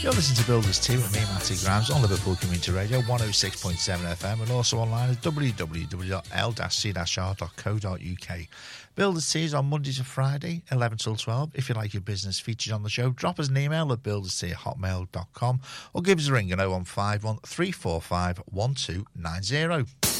You're listening to Builders Tea with me, Matty Grimes, on Liverpool Community Radio, 106.7 FM, and also online at www.l-c-r.co.uk. Builders Tea is on Monday to Friday, 11 till 12. If you like your business featured on the show, drop us an email at builderstea@hotmail.com or give us a ring at 0151 345 1290.